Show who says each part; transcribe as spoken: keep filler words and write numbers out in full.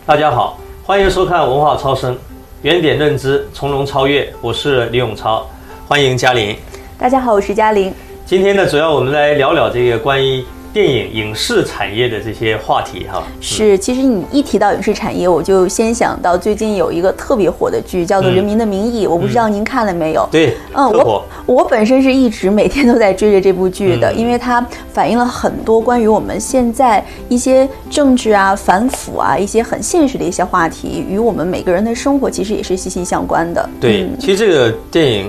Speaker 1: 大家好，欢迎收看文化超声，原点认知，从容超越。我是李永超，欢迎嘉玲。
Speaker 2: 大家好，我是嘉玲。
Speaker 1: 今天呢，主要我们来聊聊这个关于电影影视产业的这些话题哈。
Speaker 2: 是，其实你一提到影视产业，我就先想到最近有一个特别火的剧，叫做《人民的名义》，嗯、我不知道您看了没有？
Speaker 1: 对，
Speaker 2: 嗯，我我本身是一直每天都在追着这部剧的，嗯、因为它反映了很多关于我们现在一些政治啊、反腐啊一些很现实的一些话题，与我们每个人的生活其实也是息息相关的。
Speaker 1: 对，嗯、其实这个电影